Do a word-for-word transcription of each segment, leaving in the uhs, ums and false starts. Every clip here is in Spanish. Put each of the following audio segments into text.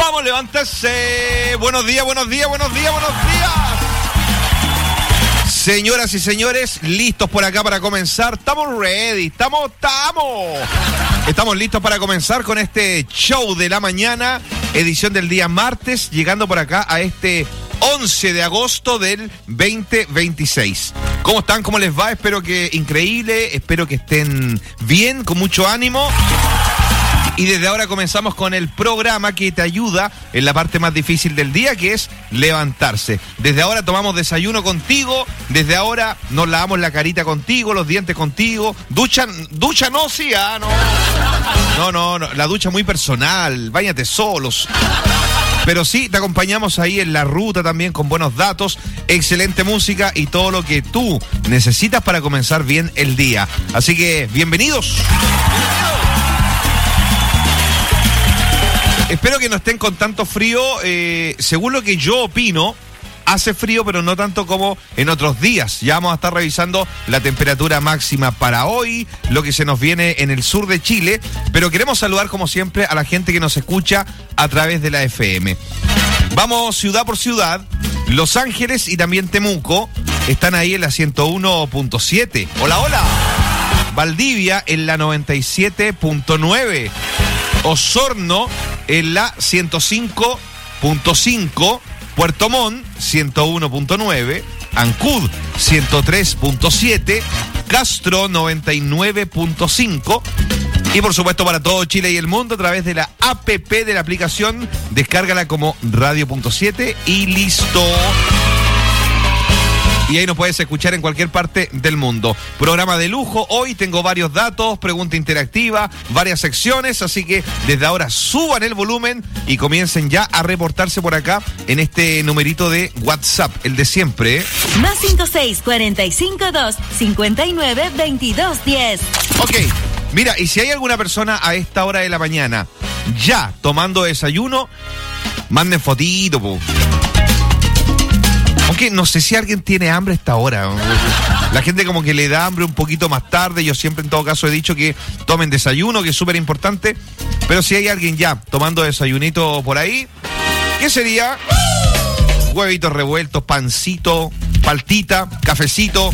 Vamos, levántese. Buenos días, buenos días, buenos días, buenos días. Señoras y señores, listos por acá para comenzar. Estamos ready, estamos, estamos. Estamos listos para comenzar con este show de la mañana, edición del día martes, llegando por acá a este once de agosto del veinte veintiséis. ¿Cómo están? ¿Cómo les va? Espero que increíble, espero que estén bien, con mucho ánimo. Y desde ahora comenzamos con el programa que te ayuda en la parte más difícil del día, que es levantarse. Desde ahora tomamos desayuno contigo, desde ahora nos lavamos la carita contigo, los dientes contigo. Ducha, ducha no, sí, ah, no. No, no, no, la ducha muy personal, báñate solos. Pero sí, te acompañamos ahí en la ruta también con buenos datos, excelente música y todo lo que tú necesitas para comenzar bien el día. Así que, bienvenidos. Espero que no estén con tanto frío. Eh, según lo que yo opino, hace frío, pero no tanto como en otros días. Ya vamos a estar revisando la temperatura máxima para hoy, lo que se nos viene en el sur de Chile. Pero queremos saludar, como siempre, a la gente que nos escucha a través de la F M. Vamos ciudad por ciudad. Los Ángeles y también Temuco están ahí en la ciento uno punto siete. Hola, hola. Valdivia en la noventa y siete punto nueve. Osorno en la ciento cinco punto cinco, Puerto Montt ciento uno punto nueve, Ancud ciento tres punto siete, Castro noventa y nueve punto cinco y por supuesto para todo Chile y el mundo a través de la app de la aplicación. Descárgala como radio punto siete y listo. Y ahí nos puedes escuchar en cualquier parte del mundo. Programa de lujo. Hoy tengo varios datos, pregunta interactiva, varias secciones. Así que desde ahora suban el volumen y comiencen ya a reportarse por acá en este numerito de WhatsApp, el de siempre. ¿eh? Más cinco seis cuatro cinco dos cinco nueve veintidós diez. Ok, mira, y si hay alguna persona a esta hora de la mañana ya tomando desayuno, manden fotito, po. Aunque no sé si alguien tiene hambre a esta hora. La gente como que le da hambre un poquito más tarde. Yo siempre en todo caso he dicho que tomen desayuno, que es súper importante. Pero si hay alguien ya tomando desayunito por ahí, ¿qué sería? Huevitos revueltos, pancito, paltita, cafecito,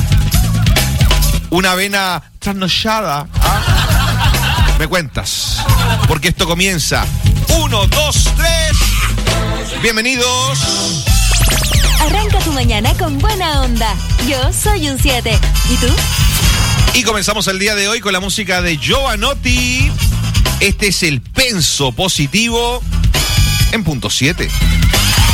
una avena trasnochada. ¿Ah? Me cuentas, porque esto comienza. Uno, dos, tres. Bienvenidos. Arranca tu mañana con buena onda. Yo soy un siete. ¿Y tú? Y comenzamos el día de hoy con la música de Jovanotti. Este es el Penso Positivo en punto siete.